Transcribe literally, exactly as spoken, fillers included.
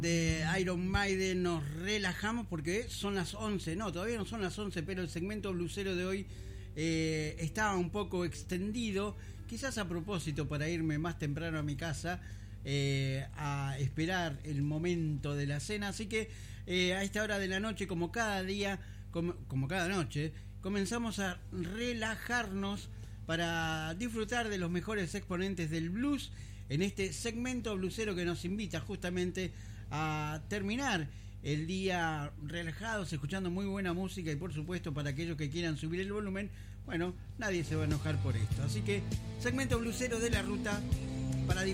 De Iron Maiden nos relajamos porque son las once, no, todavía no son las once, pero el segmento blusero de hoy eh, estaba un poco extendido, quizás a propósito para irme más temprano a mi casa eh, a esperar el momento de la cena, así que eh, a esta hora de la noche, como cada día, como, como cada noche, comenzamos a relajarnos para disfrutar de los mejores exponentes del blues en este segmento blusero que nos invita justamente a terminar el día relajados, escuchando muy buena música y por supuesto para aquellos que quieran subir el volumen, bueno, nadie se va a enojar por esto. Así que segmento blusero de la ruta para